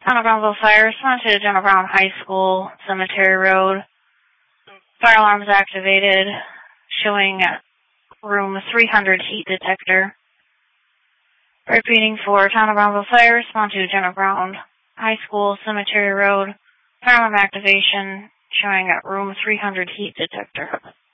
Town of Brownsville Fire, respond to General Brown High School, Cemetery Road. Fire alarms activated, showing room 300 heat detector. Repeating for Town of Brownsville Fire, respond to General Brown High School, Cemetery Road. Fire alarm activation, showing room 300 heat detector.